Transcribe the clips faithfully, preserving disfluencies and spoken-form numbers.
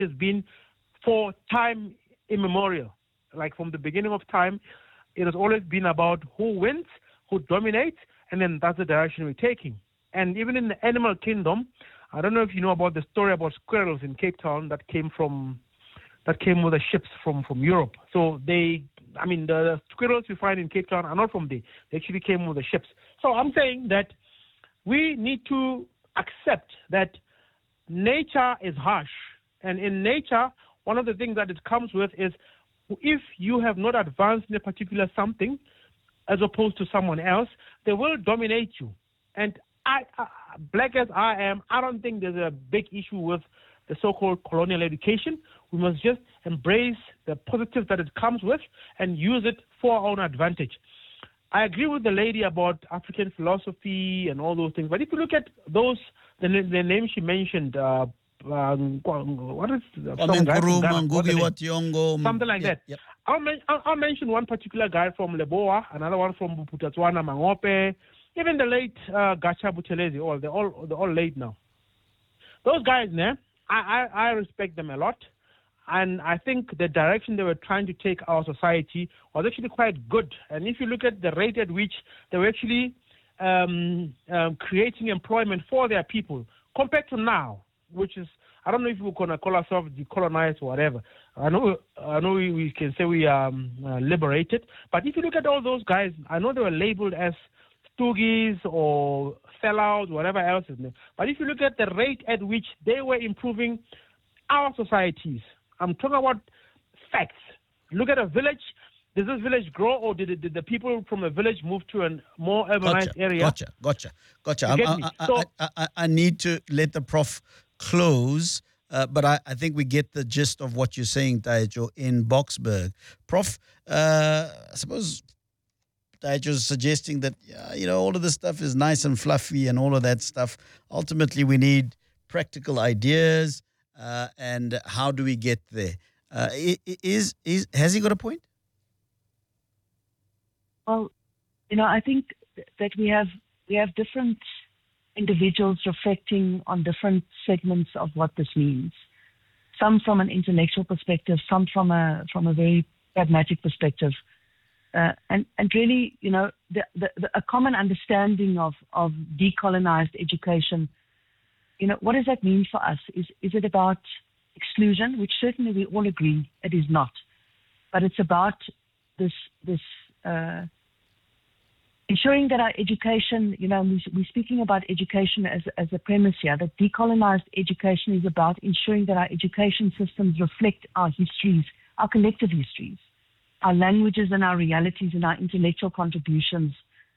has been for time immemorial. Like from the beginning of time, it has always been about who wins, who dominates, and then that's the direction we're taking. And even in the animal kingdom, I don't know if you know about the story about squirrels in Cape Town that came from that came with the ships from, from Europe. So they, I mean, the, the squirrels we find in Cape Town are not from there. They actually came with the ships. So I'm saying that we need to accept that nature is harsh. And in nature, one of the things that it comes with is if you have not advanced in a particular something, as opposed to someone else, they will dominate you. And I, uh, black as I am, I don't think there's a big issue with the so-called colonial education. We must just embrace the positives that it comes with and use it for our own advantage. I agree with the lady about African philosophy and all those things. But if you look at those, the, the names she mentioned, uh, um, what is the some guy from Ghana, something like yep, that. Yep. I'll, men- I'll, I'll mention one particular guy from Leboa, another one from Putatswana, Mangope, even the late uh, Gacha Buthelezi. All they're all they're all late now. Those guys, né, I, I I respect them a lot. And I think the direction they were trying to take our society was actually quite good. And if you look at the rate at which they were actually um, um, creating employment for their people compared to now, which is, I don't know if we're going to call ourselves decolonized or whatever. I know I know we, we can say we are um, uh, liberated. But if you look at all those guys, I know they were labeled as stoogies or sellouts, whatever else is there. But if you look at the rate at which they were improving our societies, I'm talking about facts. Look at a village. Does this village grow, or did, it, did the people from the village move to a more urbanized gotcha, area? Gotcha, gotcha, gotcha. I, I, so, I, I, I need to let the prof close, uh, but I, I think we get the gist of what you're saying, Taejo, in Boksburg. Prof, uh, I suppose Taejo's suggesting that, yeah, you know, all of this stuff is nice and fluffy and all of that stuff. Ultimately, we need practical ideas. Uh, and how do we get there? Uh, is is has he got a point? Well, you know, I think that we have we have different individuals reflecting on different segments of what this means. Some from an intellectual perspective, some from a from a very pragmatic perspective, uh, and and really, you know, the, the, the, a common understanding of of decolonized education. You know, what does that mean for us? Is is it about exclusion, which certainly we all agree it is not, but it's about this this uh, ensuring that our education, you know, we, we're speaking about education as as a premise here, that decolonized education is about ensuring that our education systems reflect our histories, our collective histories, our languages and our realities and our intellectual contributions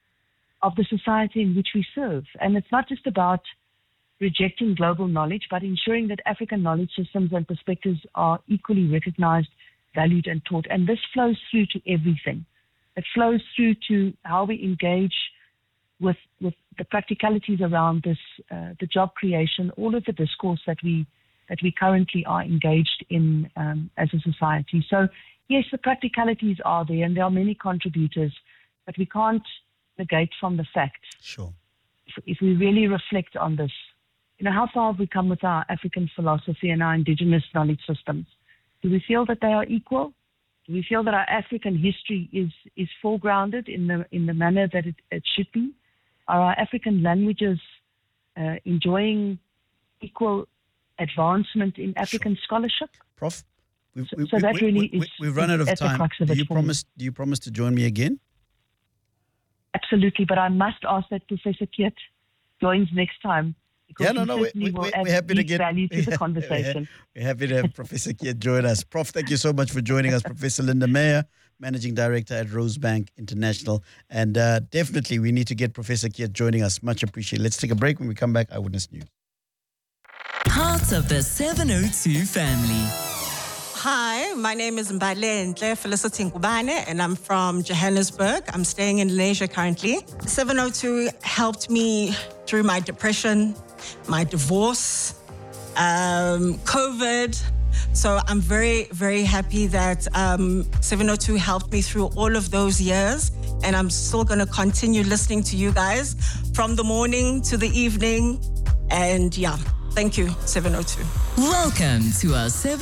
of the society in which we serve. And it's not just about rejecting global knowledge, but ensuring that African knowledge systems and perspectives are equally recognized, valued, and taught. And this flows through to everything. It flows through to how we engage with with the practicalities around this, uh, the job creation, all of the discourse that we that we currently are engaged in um, as a society. So, yes, the practicalities are there, and there are many contributors, but we can't negate from the fact. Sure. If, if we really reflect on this, you know, how far have we come with our African philosophy and our indigenous knowledge systems? Do we feel that they are equal? Do we feel that our African history is is foregrounded in the in the manner that it, it should be? Are our African languages uh, enjoying equal advancement in African sure. scholarship? Prof, we've, so, we, so we, that really we, we, is we've run out of time. Do you promise? Do you promise to join me again? Absolutely, but I must ask that Professor Keet joins next time. Yeah, no, no, we, we, we, we're happy to get value to the conversation. We're happy to have Professor Keet join us. Prof, thank you so much for joining us. Professor Linda Meyer, Managing Director at Rosebank International. And uh, definitely we need to get Professor Keet joining us. Much appreciated. Let's take a break. When we come back, Eyewitness News. Part of the seven oh two family. Hi, my name is Mbalenhle Felicity Nkubane, and I'm from Johannesburg. I'm staying in Malaysia currently. seven oh two helped me through my depression, my divorce, um, COVID. So I'm very, very happy that um, seven oh two helped me through all of those years. And I'm still going to continue listening to you guys from the morning to the evening. And yeah, Thank you, seven oh two. Welcome to our seven